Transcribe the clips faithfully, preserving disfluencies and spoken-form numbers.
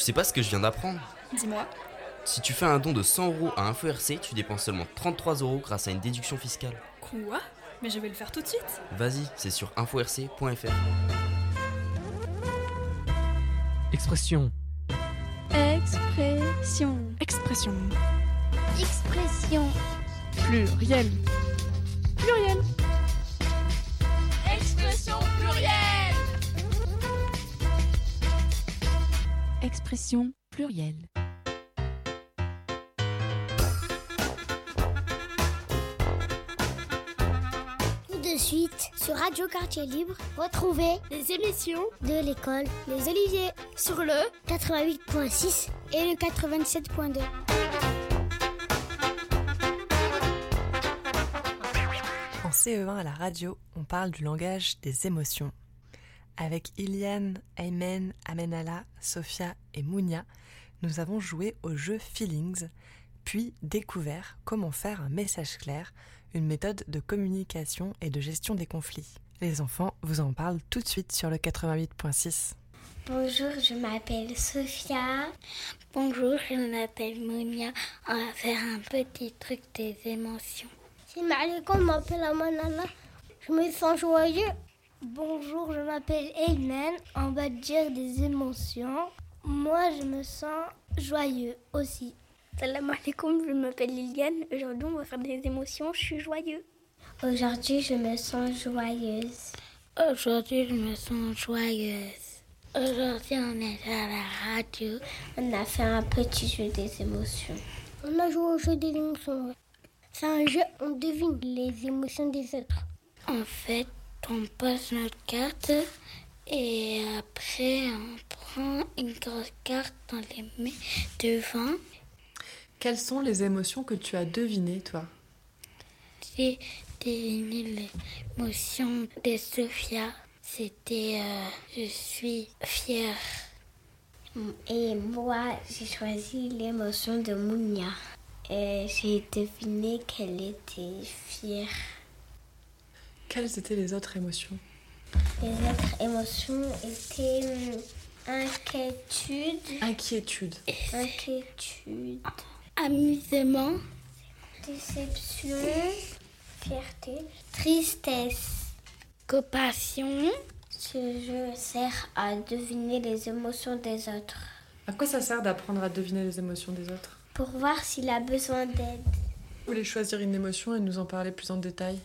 sais pas ce que je viens d'apprendre? Dis-moi. Si tu fais un don de cent euros à Info R C, tu dépenses seulement trente-trois euros grâce à une déduction fiscale. Quoi? Mais je vais le faire tout de suite. Vas-y, c'est sur info r c point f r. Expression. Expression. Expression. Expression. Pluriel. Pluriel. Expression plurielle. Expression plurielle. Tout de suite, sur Radio Quartier Libre, retrouvez les émissions de l'école Les Oliviers sur le quatre-vingt-huit point six et le quatre-vingt-sept point deux. En C E un à la radio, on parle du langage des émotions. Avec Iliane, Aymen, Amenala, Sophia et Mounia, nous avons joué au jeu Feelings, puis découvert comment faire un message clair, une méthode de communication et de gestion des conflits. Les enfants vous en parlent tout de suite sur le quatre-vingt-huit point six. Bonjour, je m'appelle Sophia. Bonjour, je m'appelle Mounia. On va faire un petit truc des émotions. Salam alaikum, je m'appelle Amanala. Je me sens joyeux. Bonjour, je m'appelle Aymen. On va dire des émotions. Moi, je me sens joyeux aussi. Salam alaikum, je m'appelle Liliane. Aujourd'hui, on va faire des émotions. Je suis joyeux. Aujourd'hui, je me sens joyeuse. Aujourd'hui, je me sens joyeuse. Aujourd'hui, on est à la radio. On a fait un petit jeu des émotions. On a joué au jeu des émotions. Ouais. C'est un jeu, on devine les émotions des autres. En fait, on passe notre carte et après, on prend une grosse carte, on les met devant. Quelles sont les émotions que tu as devinées, toi? J'ai deviné l'émotion de Sophia. C'était euh, je suis fière. Et moi, j'ai choisi l'émotion de Mounia. Et j'ai deviné qu'elle était fière. Quelles étaient les autres émotions? Les autres émotions étaient euh, inquiétude. Inquiétude. Inquiétude. Amusement. Déception. Fierté. Tristesse. Compassion. Ce jeu sert à deviner les émotions des autres. À quoi ça sert d'apprendre à deviner les émotions des autres? Pour voir s'il a besoin d'aide. Vous voulez choisir une émotion et nous en parler plus en détail?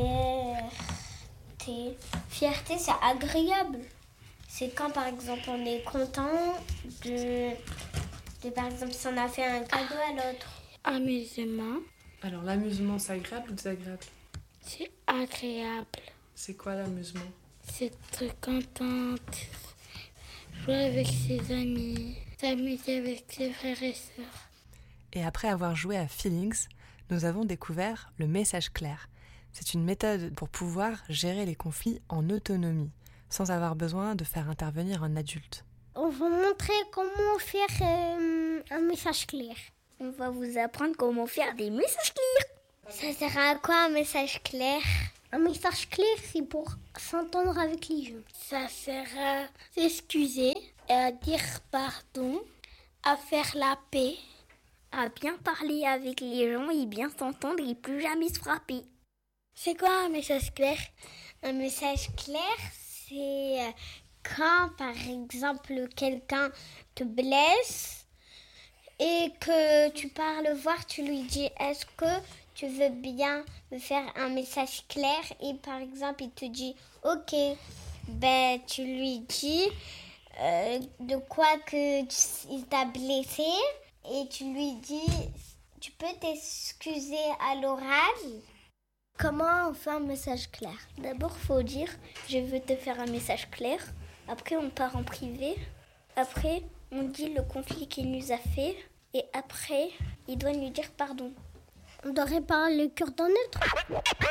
Fierté. Fierté, c'est agréable. C'est quand, par exemple, on est content de, de par exemple, si on a fait un cadeau à l'autre. Amusement. Alors, l'amusement, c'est agréable ou désagréable? C'est agréable. C'est quoi l'amusement? C'est être contente. Jouer avec ses amis. S'amuser avec ses frères et sœurs. Et après avoir joué à Feelings, nous avons découvert le message clair. C'est une méthode pour pouvoir gérer les conflits en autonomie, sans avoir besoin de faire intervenir un adulte. On va montrer comment faire euh, un message clair. On va vous apprendre comment faire des messages clairs. Ça sert à quoi un message clair? Un message clair, c'est pour s'entendre avec les gens. Ça sert à s'excuser, à dire pardon, à faire la paix, à bien parler avec les gens et bien s'entendre et plus jamais se frapper. C'est quoi un message clair? Un message clair, c'est quand, par exemple, quelqu'un te blesse et que tu pars le voir, tu lui dis « Est-ce que tu veux bien me faire un message clair ?» Et par exemple, il te dit « Ok ». Ben, tu lui dis euh, de quoi que tu, il t'a blessé et tu lui dis « Tu peux t'excuser à l'oral ?» Comment on fait un message clair? D'abord, il faut dire « Je veux te faire un message clair ». Après, on part en privé. Après, on dit le conflit qu'il nous a fait. Et après, il doit nous dire pardon. On doit réparer le cœur d'un autre.